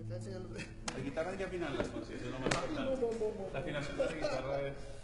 Me está enseñando. La guitarra hay que afinarla, sí, eso es lo más importante. La afinación de la guitarra es...